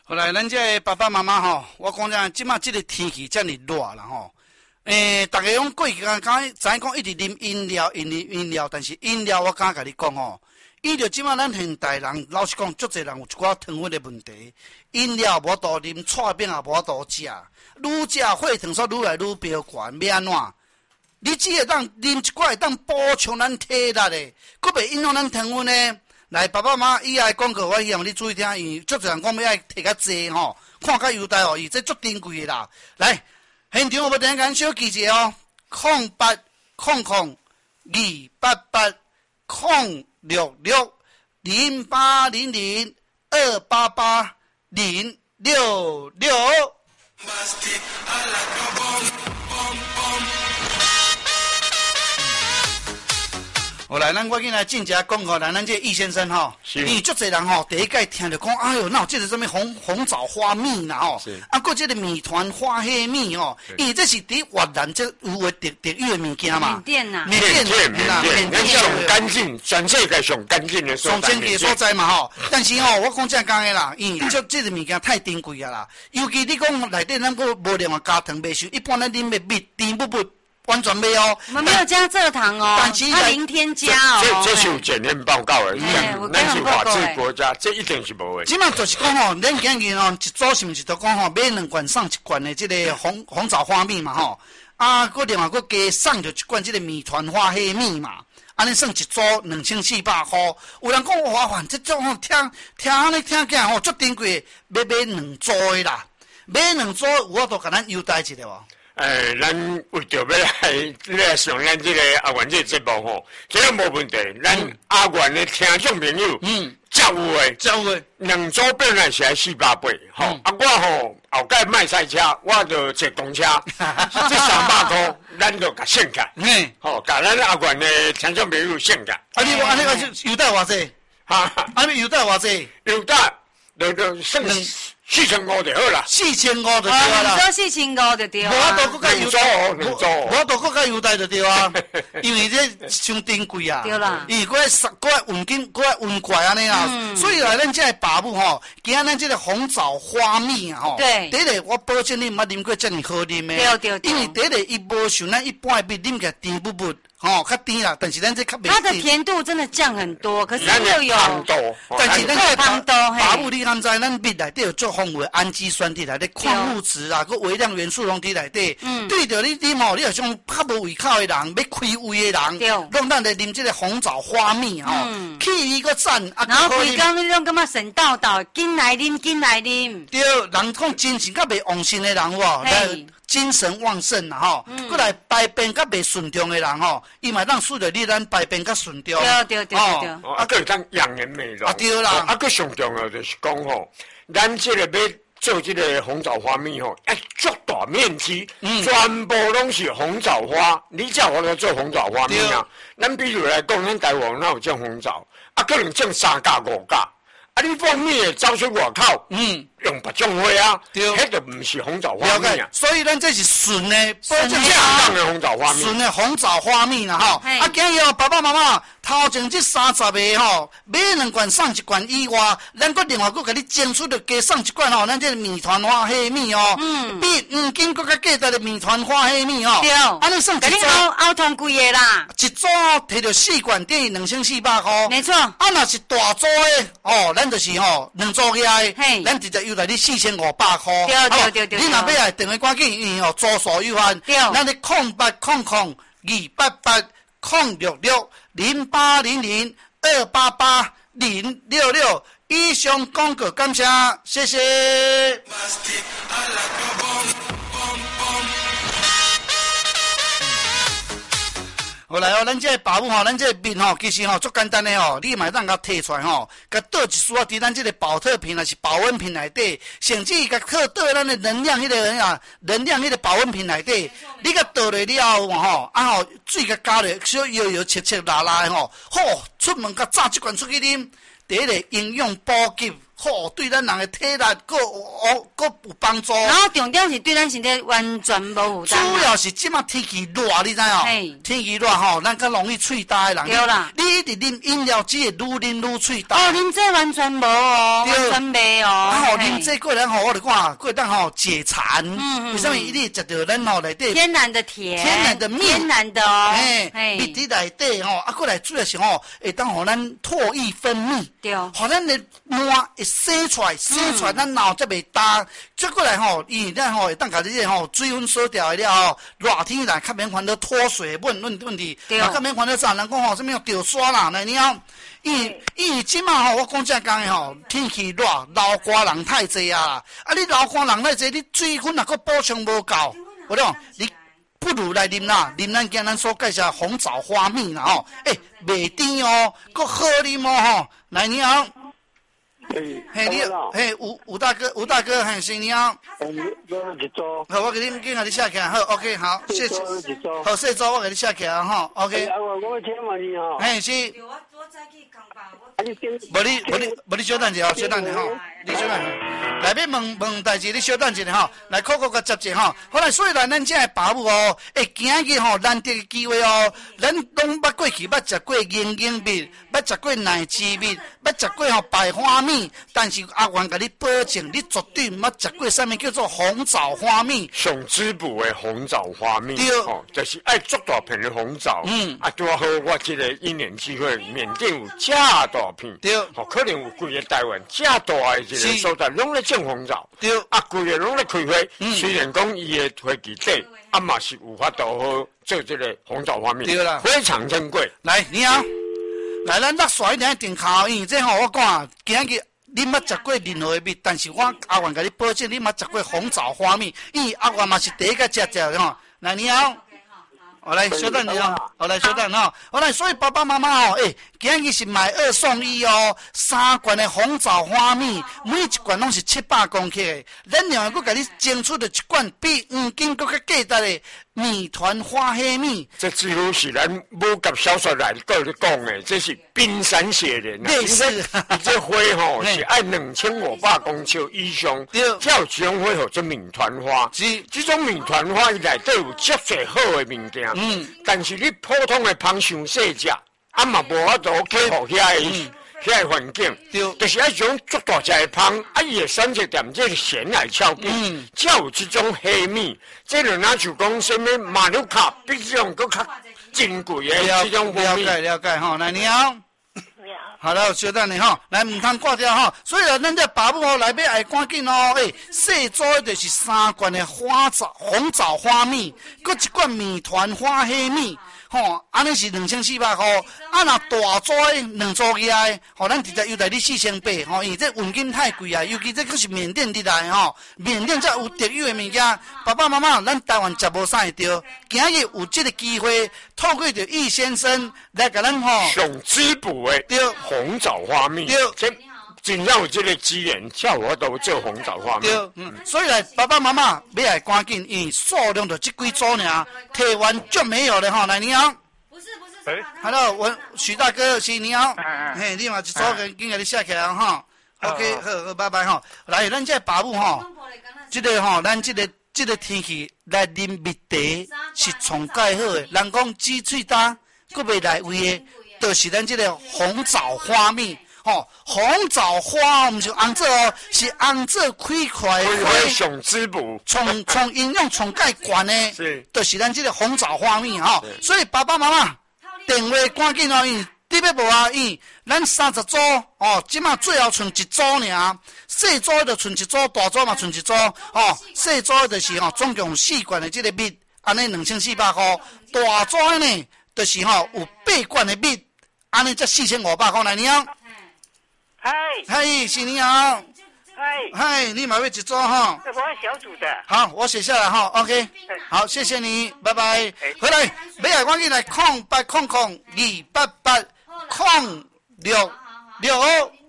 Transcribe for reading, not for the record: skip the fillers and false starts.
后来，咱这爸爸妈妈吼，我讲讲，即马这个天气这么热啦吼，大家讲过去知影讲一直啉饮料，但是饮料我敢甲你讲吼，伊就即马咱现代人老实讲，足侪人有一寡糖分的问题，饮料无多啉，菜饼也无多食，愈食血糖素愈来愈飙悬，要安怎？你只会当啉一块，会当补充咱体力的，佫袂影响咱糖分呢。来，爸爸妈妈以下广告，我希望你注意听，因为足侪人讲要爱摕较济吼，看较优待哦，伊这足珍贵的啦。来，现场有无等下小记者哦，0800-288-066。后来，咱我紧来进家讲吼，咱这易先生吼，因为足侪人吼，第一届听着讲，哎哟，哪有这个什么红枣花蜜啦吼，还这个米团花黑蜜吼，因为这是伫越南这有诶特有诶物件嘛。 缅甸呐， 缅甸上干净，全世界上干净的所在。 上清洁所在嘛吼，但是吼，我讲正讲诶啦，因为这个物件太珍贵啊啦，尤其你讲内底咱个无另外加糖袂收，一般咱啉的蜜甜不完全没有， 我们没有加蔗糖哦， 但是它零添加哦。 这是有检验报告的，咱是法治国家，这一定是无的。 即马就是讲吼，咱今日吼一组是毋是都讲吼，买2罐送1罐的这个红枣花蜜嘛吼，佫另外佫加送着1罐这个米团花黑蜜嘛，安尼算一组2400块。有人讲哇，这种吼听安尼听起来吼足珍贵，要买2组的啦，买2组我都甲咱优待一下无。 咱为着要上咱这个阿元这个节目吼，这个无问题。咱阿元的听众朋友，照有诶，2组本来是480吼，我吼后盖卖赛车，我就坐公车，这300块，咱就甲省起，吼，甲咱阿元的听众朋友省起。 你安尼优待偌济？安尼优待偌济？ 优待就省4500就好啦 ，4500就对啦。 你说4500就对啊。 无都搁较优待， 无都搁较优待就对啊。因为这伤珍贵啊。 对啦。 伊搁爱运金，搁爱运怪安尼啊。所以来咱这个爸母吼，今仔咱这个红枣花蜜啊吼。 对。 第一个我保证你毋捌啉过这么好啉的。 对。 因为第一个伊无像咱一般的蜜啉起来甜不不。哦，较甜啦，但是咱这较袂甜。 它的甜度真的降很多，可是又有糖度， 但是咱这糖度， 爸母你敢知？咱蜜内底有足丰富的氨基酸伫内底，矿物质啊，佮微量元素拢伫内底。对着你啉吼，你若像较无胃口的人，要开胃的人，拢咱来啉这个红枣花蜜吼，气味佮赞。 然后规工你拢感觉神道道，紧来啉。 对，人讲精神较袂旺盛的人哇，精神旺盛啦吼，过来排便较袂顺畅的人吼，伊嘛当使着你咱排便较顺畅。 对。 个会当养颜美容。 对啦。 个上重要就是讲吼，咱这个要做这个红枣花蜜吼，足大面积，全部拢是红枣花，你才有法做红枣花蜜啊。咱比如来讲，咱台湾哪有种红枣，可能种3架5架。你放蜜会走出外口，用别种花啊，迄就不是红枣花蜜啊。 所以咱这是纯的， 正当的红枣花蜜， 纯的红枣花蜜啦吼。今日哦，爸爸妈妈头前这30个吼，买2罐送1罐以外，咱搁另外搁给你争取着加送1罐吼，咱这米团花黑蜜哦，比金搁较价值的米团花黑蜜哦。 对， 安尼算一组熬团贵的啦， 一组摕着4罐，等于2400块。 没错。 若是大组的哦，咱就是吼2组起来，咱直接优待你4500块。 对。 你若要来电话赶紧，因为吼租数有限。 对。 咱的0800-288-066，以上广告感谢，谢谢。好来哦，咱这个爸母吼，咱这个面吼，其实吼足简单的吼，你嘛当甲摕出来吼，甲倒一丝啊，伫咱这个保特瓶还是保温瓶内底，甚至甲倒咱的能量迄个能量迄个保温瓶内底，你甲倒落了后吼，水甲加落，小摇切辣辣的吼，好出门甲榨一罐出去啉，第一个营养补给。 好，对咱人的体力个有帮助。 然后重点是对咱身体完全无负担。 主要是即马天气热，你知哦？天气热吼，咱较容易喙焦的人。 对啦。 你一直啉饮料，只会愈啉愈喙焦。 哦，啉这完全无哦，完全袂哦。 啊吼，啉这过人吼，我就讲过当吼解馋。为什么你食到咱吼内底天然的甜， 天然的蜜， 天然的哦。 蜜伫内底吼，啊过来主要是吼，会当互咱唾液分泌。 对。 互咱的汗会洗出来，咱脑才袂焦。再过来吼，咱吼会当甲你这吼水分锁掉了吼，热天来较免烦恼脱水问题，嘛较免烦恼啥人讲吼，什么掉沙啦，那你啊，即马吼，我讲正讲的吼，天气热，老寒人太济啊，啊你老寒人太济，你水分若个补充无够，我讲你不如来啉啦，啉咱今咱所介绍红枣花蜜啦吼，袂甜哦，佫好啉哦吼，来你好。嘿，你嘿吴大哥，嘿是你好。好，我给你给你写起来，好 ，OK， 好，谢谢。好，谢周我给你写起来哈 ，OK。 我请问你哦。 嘿是。无你稍等一下，稍等一下吼，你稍等一下。来要问代志，你稍等一下吼，来口甲接者吼。好来，所以咱这个爸母哦，今日吼难得的机会哦，咱拢捌过去，捌食过凝蜜，捌食过奶汁蜜，捌食过百花蜜，但是阿元甲你保证，你绝对毋捌食过啥物叫做红枣花蜜。 上滋补的红枣花蜜， 对， 就是爱足大片的红枣。拄好我这个一年机会，缅甸有正大片， 对， 可能有规个台湾正大的一个所在，拢咧种红枣。 对， 规个拢咧开花。虽然讲伊的花期短，嘛是有法度好做这个红枣花蜜。 对啦， 非常珍贵。 来，你好，来咱落水一定定考，因为这吼我讲，今日你捌食过任何的蜜，但是我阿元甲你保证，你捌食过红枣花蜜，因为阿元嘛是第一个食的吼。来，你好。好来，稍等你哦。好来，稍等哦。好来，所以爸爸妈妈哦，今日是买2送1哦，3罐的红枣花蜜，每一罐拢是700公克的。咱另外佫甲你争取到一罐比黄金佫较价值的蜜团花黑蜜。 这几乎是咱武侠小说内底咧讲的，这是冰山雪莲。 类似， 伊这花吼是爱2500公尺以上，才有这种花叫做蜜团花。这种蜜团花伊内底有足侪好的物件。但是你普通的芳伤细食，嘛无法度克服遐个环境，就是爱种足大只的芳，伊的选择点这是咸奶俏饼，才有这种黑蜜。这就那就讲什么马六卡比这种更较珍贵的这种蜂蜜。 了解哈，来你好。好了，稍等你吼，来唔通挂掉吼。所以啊，咱这爸母吼来要赶紧哦，细组就是3罐的红枣花蜜，搁一罐蜜团花黑蜜，吼，安尼是2400块。啊，若大组的2组起来，吼，咱直接邮来你4800，吼，因为这运金太贵啊，尤其这可是缅甸地来吼，缅甸才有特有的物件。爸爸妈妈，咱台湾食无啥会着，今日有这个机会，透过着易先生来甲咱吼上滋补的红枣花蜜，这真正有这个资源，叫我都做红枣花蜜。 所以来爸爸妈妈要来赶紧，因为数量就这几组尔，台湾就没有了哈。来，你好。Hello， 我许大哥是你好，嘿，你嘛一组跟给你写起来哈。OK， 好，拜拜哈。来，咱这爸母哈，这个哈，咱这个天气来啉蜜茶是从介好的。人讲挤喙焦，佫袂来胃的，就是咱这个红枣花蜜。红枣花唔是红枣哦，是红枣开块的花。 上滋补， 从营养从介悬的，就是咱这个红枣花蜜哈。所以爸爸妈妈。电话赶紧哦，因你要无啊？因咱30组哦，即马最后剩1组尔，细组就剩1组，大组嘛剩1组哦。细组就是总共4罐的这个蜜，安尼2400块。大组呢，就是有8罐的蜜，安尼才4500块来。你好，嗨，是你好，嗨，你买位1组哈？ 我小组的。 好，我写下来哈 ，OK， 好，谢谢你，拜拜。回来，每日赶紧来080028880665。